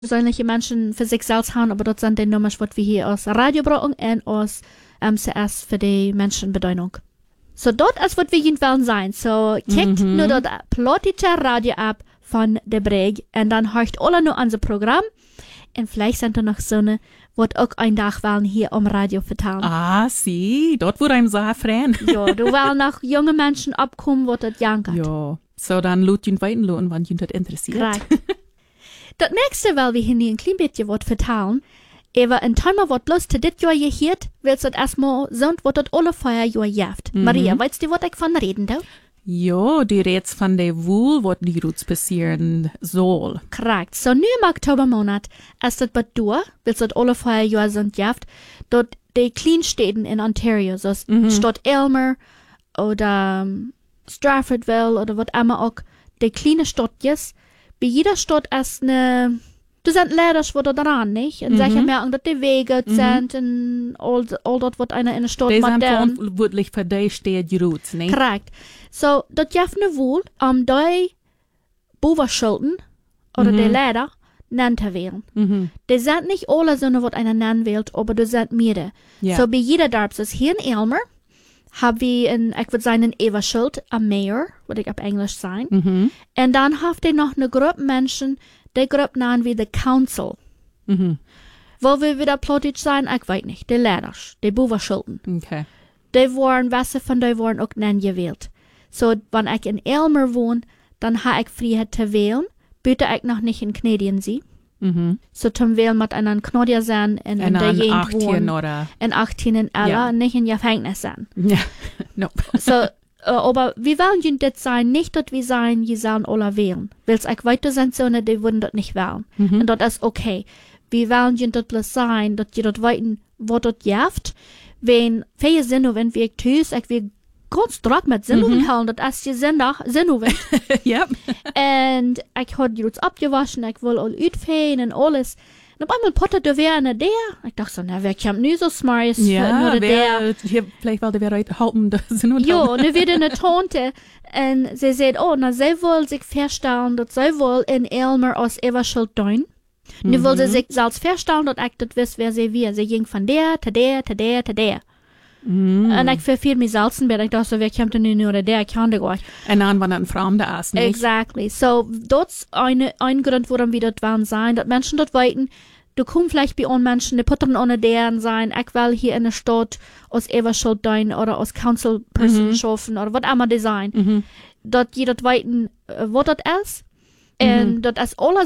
persoonlijke mensen voor zichzelf gaan, aber dat zijn de nummers wat we hier als radio brengen en als MCS voor de mensenbedoeling. So dat is wat we hier willen zijn. So kijkt nu dat plotische radio-app van de Breg en dan hoort alle nu aan zijn programma. En vielleicht zijn er nog zonen wat ook een dag willen hier om radio vertellen. Ah, zie, dat wordt hem zo freuen. Ja, du willen nog jonge mensen opkomen wat het jankert. Ja, so dan laat je het weten laten, want je dat interesseert. Right. Dat nächste, weil wir hier een klein beetje wat vertellen, over een thema wat bloß te dit jaar je heert, willst het erstmal zond wat het alle Feuerjahr jeft. Maria, weißt du, wat ik van reden doe? Ja, die reeds van de woel wat die roets passieren zal. Correct. So nu im Oktobermonat ist das bald durch, willst das alle Feuerjahr sind jeft, dort die Kleinstädten in Ontario, so Stadt Aylmer oder Straffordville oder was immer auch, die kleine Stadtjes, bei jeder Stadt ist eine, du sind Leiders, wo da dran, nicht? Und sicher merken, dass die Wege sind und all das, was einer in der Stadt macht. Die sind verantwortlich für die Stadt die Routes, nicht? Correct. So, das jeft ne wohl, die Bovenschulden oder die Leder nennen zu werden. Die sind nicht alle so, was einer nennen will, aber die sind mehrere. Ja. So, bei jeder Dorf, so hier in Aylmer, haben wir ich würde sagen, ein Everschild, ein Mayor, würde ich auf Englisch sagen. Und dann habt ihr noch eine Gruppe Menschen, die Gruppe nennen wir the Council. Wo wir wieder plötzlich sein, ich weiß nicht, die Leaders, die Bovenschulden. Okay. Die waren, was von die waren auch nennen gewählt. So, wenn ich in Aylmer wohne, dann habe ich Freiheit zu wählen, bitte ich noch nicht in Canadian sie. So zum Wählen mit einem Kanadier sein in der Gegend 18 oder? In 18 in Ella, nicht in Gefängnis sein. Ja, nope. So, aber wir wollen das sein, nicht, dass wir sein, wir sollen alle wählen. Weil ich weiter sind, so, die würden das nicht wählen. Und das ist okay. Wir wollen das bloß sein, dass ihr das weiten, was das jeft. Wenn viele Sinne, wenn wir tüß, ich will ganz stark mit Sinnen halten, das ist die Sinne, Ja. Und ich habe die jetzt abgewaschen, ich will all utfehen und alles. Und auf einmal pottet der wer eine der. Ich dachte so, na, wer kommt nie so smart? Ja, vielleicht wollte wer heute halten, das sind ja, und dann wird eine Tante, und sie sagt, oh, na, sie will sich feststellen, dass sie wohl in Aylmer aus Everschild tun. Nu will sie sich selbst feststellen, dass ich das weiß, wer sie will. Sie ging von der, zu der, zu der, zu der. Und ich verfiel mich selbst ich dachte so, wer kommt denn nun oder der, ich kann das gar nicht. Und dann war das ein Fremde aus, nicht? Exactly. So, das ist ein Grund, warum wir das wollen sein, dass Menschen dort weiten, du kommst vielleicht bei uns Menschen, die puttern ohne deren sein, ich will hier in der Stadt aus Everschild sein oder aus Council Person schaffen oder was immer die sein. Dass jeder weiten, was das ist. Und das ist alles